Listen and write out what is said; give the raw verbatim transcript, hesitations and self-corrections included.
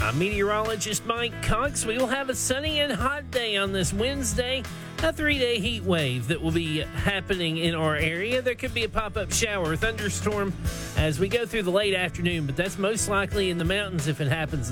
I'm meteorologist Mike Cox. We will have a sunny and hot day on this Wednesday, a three-day heat wave that will be happening in our area. There could be a pop-up shower or thunderstorm as we go through the late afternoon, but that's most likely in the mountains if it happens